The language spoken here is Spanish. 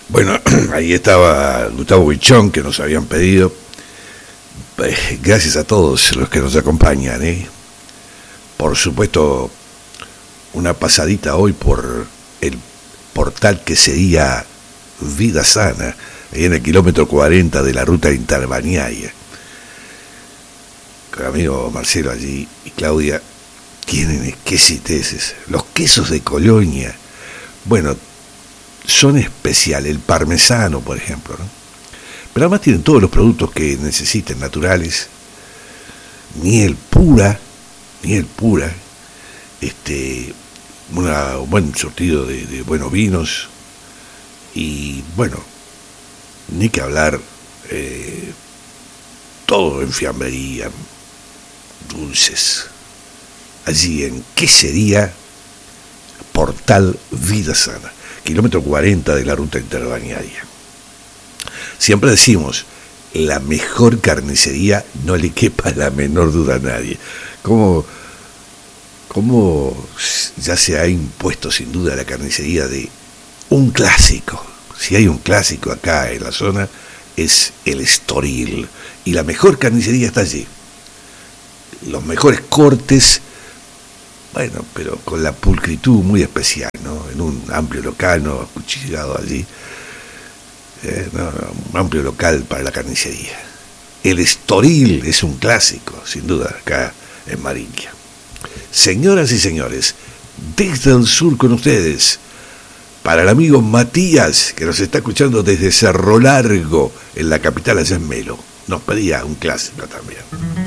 Bueno, ahí estaba Gustavo Huichón, que nos habían pedido. Gracias a todos los que nos acompañan, ¿eh? Por supuesto, una pasadita hoy por el portal que sería Vida Sana, ahí en el kilómetro 40 de la ruta Interbaniaya. Con el amigo Marcelo allí y Claudia tienen exquisiteces. Los quesos de Colonia, bueno, son especiales. El parmesano, por ejemplo, ¿no? Pero además tienen todos los productos que necesiten, naturales. Miel pura, un buen surtido de buenos vinos. Y bueno, ni que hablar, todo en fiambrería, dulces. Allí en Quesería Portal Vida Sana, kilómetro 40 de la ruta Interbaniaria. Siempre decimos, la mejor carnicería, no le quepa la menor duda a nadie. Como ya se ha impuesto sin duda la carnicería de un clásico. Si hay un clásico acá en la zona, es el Estoril. Y la mejor carnicería está allí. Los mejores cortes, bueno, pero con la pulcritud muy especial, ¿no? En un amplio local, no acuchillado allí. Un amplio local para la carnicería. El Estoril es un clásico, sin duda, acá en Marinquia. Señoras y señores, desde el sur con ustedes, para el amigo Matías, que nos está escuchando desde Cerro Largo, en la capital, allá en Melo. Nos pedía un clásico también.